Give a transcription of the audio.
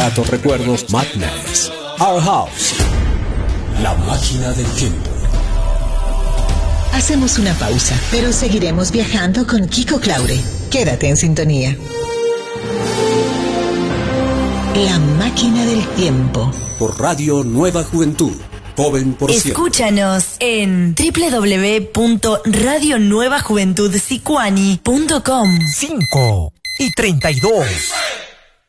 gratos recuerdos. Madness, Our House, La Máquina del Tiempo. Hacemos una pausa, pero seguiremos viajando con Kiko Claure. Quédate en sintonía. La Máquina del Tiempo. Por Radio Nueva Juventud. Joven por siempre. Escúchanos en www.radionuevajuventudsicuani.com. 5:32.